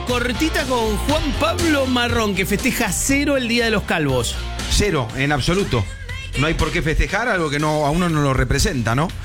cortita con Juan Pablo Marrón, que festeja 0 el Día de los Calvos. 0, en absoluto. No hay por qué festejar algo que no, a uno no lo representa, ¿no?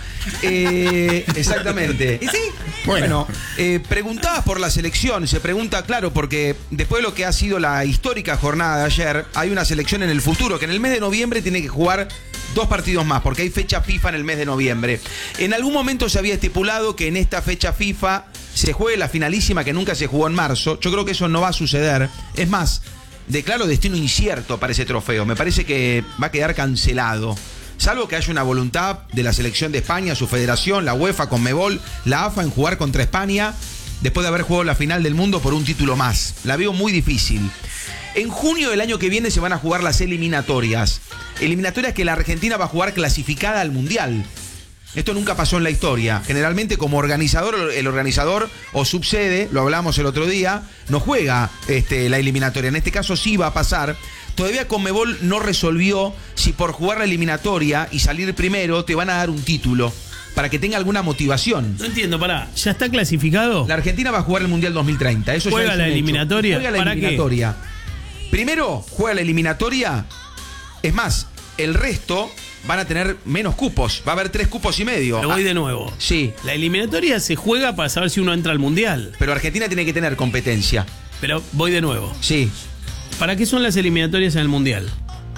Exactamente. ¿Y sí? Bueno, preguntabas por la selección. Se pregunta, claro, porque después de lo que ha sido la histórica jornada de ayer, hay una selección en el futuro que en el mes de noviembre tiene que jugar 2 partidos más, porque hay fecha FIFA en el mes de noviembre. En algún momento se había estipulado que en esta fecha FIFA se juegue la finalísima que nunca se jugó en marzo. Yo creo que eso no va a suceder. Es más, declaro destino incierto para ese trofeo. Me parece que va a quedar cancelado. Salvo que haya una voluntad de la selección de España, su federación, la UEFA, Conmebol, la AFA en jugar contra España después de haber jugado la final del mundo por un título más. La veo muy difícil. En junio del año que viene se van a jugar las eliminatorias. Eliminatorias que la Argentina va a jugar clasificada al Mundial. Esto nunca pasó en la historia. Generalmente como organizador, el organizador o subsede, lo hablamos el otro día, no juega la eliminatoria. En este caso sí va a pasar. Todavía Conmebol no resolvió si por jugar la eliminatoria y salir primero te van a dar un título para que tenga alguna motivación. No entiendo, pará. ¿Ya está clasificado? La Argentina va a jugar el Mundial 2030. Eso ¿Juega ya es la un hecho. eliminatoria? Juega la ¿Para eliminatoria. Primero juega la eliminatoria. Es más, el resto van a tener menos cupos. Va a haber 3 cupos y medio. Pero voy de nuevo. Sí. La eliminatoria se juega para saber si uno entra al Mundial. Pero Argentina tiene que tener competencia. Pero voy de nuevo. Sí. ¿Para qué son las eliminatorias en el Mundial?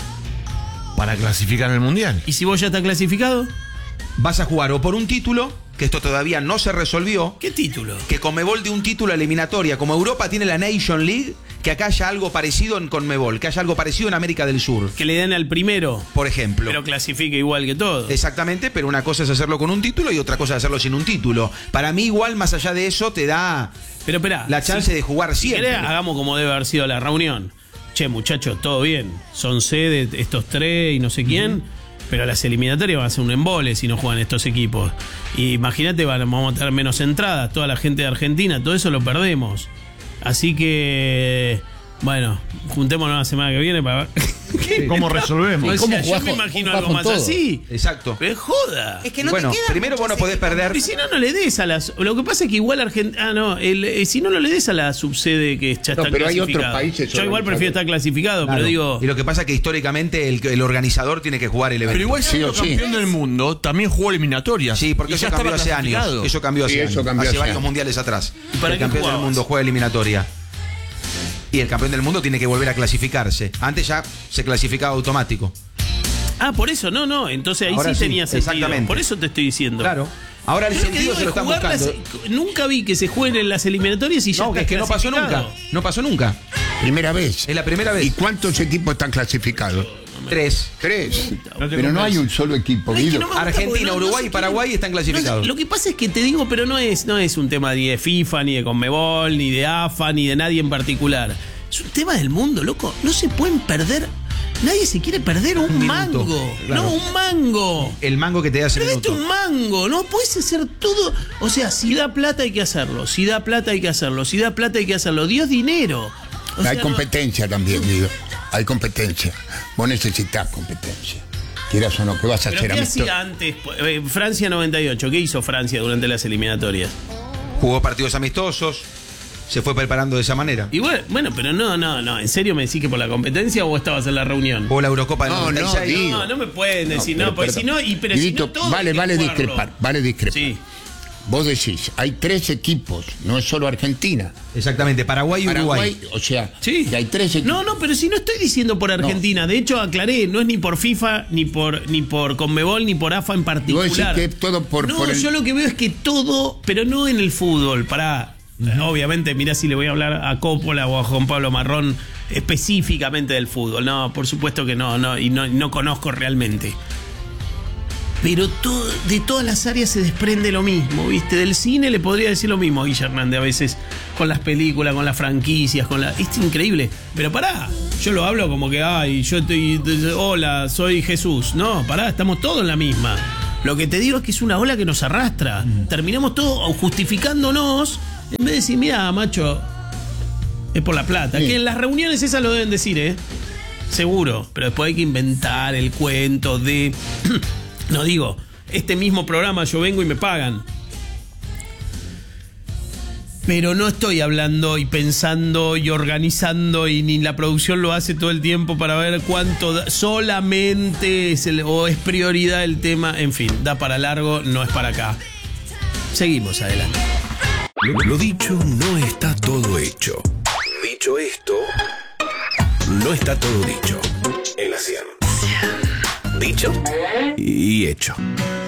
Para clasificar en el Mundial. ¿Y si vos ya estás clasificado? Vas a jugar o por un título, que esto todavía no se resolvió. ¿Qué título? Que Conmebol dé un título a eliminatoria. Como Europa tiene la Nation League, que acá haya algo parecido en Conmebol, que haya algo parecido en América del Sur. Que le den al primero. Por ejemplo. Pero clasifique igual que todo. Exactamente, pero una cosa es hacerlo con un título y otra cosa es hacerlo sin un título. Para mí igual, más allá de eso, te da Pero espera, la chance de jugar si siempre. querés, hagamos como debe haber sido la reunión. Che, muchachos, todo bien. Son sede estos 3 y no sé quién. Pero las eliminatorias van a ser un embole si no juegan estos equipos. Y imagínate, vamos a tener menos entradas. Toda la gente de Argentina, todo eso lo perdemos. Así que, bueno, juntémonos la semana que viene para ver ¿Cómo resolvemos? O sea, ¿Cómo yo jugás me con- imagino jugás algo con más todo? así. Exacto. Pero joda. Es que no Bueno, te queda primero vos no podés perder. Y si no le des a las. Lo que pasa es que igual Argentina. Ah, no. Si no le des a la subsede que ya No, está pero hay otros clasificado. países Yo igual prefiero estar clasificado, Claro. pero digo. Y lo que pasa es que históricamente el organizador tiene que jugar el evento. Pero igual Sí siendo o sí. campeón del mundo, también jugó eliminatorias. Sí, porque Y eso ya cambió estaba hace años. clasificado. Eso cambió hace Sí, años. eso cambió hace hace varios años. mundiales atrás. ¿Y para El qué campeón del jugabas? mundo juega eliminatoria. Y el campeón del mundo tiene que volver a clasificarse. Antes ya se clasificaba automático. Ah, por eso, no. Entonces ahí Ahora sí sí, tenía sentido. exactamente. Por eso te estoy diciendo. Claro. Ahora el Yo lo que sentido digo se lo es están jugar buscando. nunca vi que se jueguen en las eliminatorias y ya No, está es que no pasó clasificado. nunca. No pasó nunca. Primera vez. Es la primera ¿Y vez. cuántos equipos están clasificados? 3. 3. No te Pero no hay convence. un solo equipo, No, es que Guido. no me gusta Argentina, porque no Uruguay se y Paraguay están clasificados. Lo que pasa es que te digo, pero no es un tema ni de FIFA, ni de Conmebol, ni de AFA, ni de nadie en particular. Es un tema del mundo, loco. No se pueden perder. Nadie se quiere perder un minuto, mango. claro. No, un mango. El mango que te da ese Perdete minuto. un mango, no puedes hacer todo. O sea, si da plata hay que hacerlo. Si da plata hay que hacerlo. Si da plata hay que hacerlo. Dios dinero. O Hay sea, competencia también, Guido. Hay competencia. Vos necesitas competencia. Quieras o no, ¿qué vas a ¿Pero hacer? qué amistoso? hacía antes? Francia 98. ¿Qué hizo Francia durante las eliminatorias? Jugó partidos amistosos. Se fue preparando de esa manera. Y bueno, pero no. ¿En serio me decís que por la competencia o vos estabas en la reunión? Jugó la Eurocopa del No, no, 96. Guido. No me pueden decir, no, pero porque si no, pero si Guidito, no todo vale hay que jugarlo. discrepar, vale discrepar. Sí. Vos decís, hay 3 equipos, no es solo Argentina. Exactamente, Paraguay y Uruguay. Paraguay, o sea, Sí. que hay 3 equipos. No, pero si no estoy diciendo por Argentina. De hecho, aclaré, no es ni por FIFA, ni por Conmebol, ni por AFA en Y vos particular. decís que es todo por el... Yo lo que veo es que todo, pero no en el fútbol, obviamente, mirá si le voy a hablar a Coppola o a Juan Pablo Marrón específicamente del fútbol. No, por supuesto que no, y no conozco realmente. Pero de todas las áreas se desprende lo mismo, ¿viste? Del cine le podría decir lo mismo a Guille Hernández a veces, con las películas, con las franquicias, Es increíble. Pero pará, yo lo hablo como que, hola, soy Jesús. No, pará, estamos todos en la misma. Lo que te digo es que es una ola que nos arrastra. Terminamos todos justificándonos, en vez de decir, mira, macho, es por la plata. Sí. Que en las reuniones esas lo deben decir, seguro. Pero después hay que inventar el cuento de... No digo, este mismo programa yo vengo y me pagan. Pero no estoy hablando y pensando y organizando, y ni la producción lo hace todo el tiempo para ver cuánto solamente es o es prioridad el tema. En fin, da para largo, no es para acá. Seguimos adelante. Lo dicho no está todo hecho. Dicho esto, no está todo dicho. En la 100. Dicho y hecho.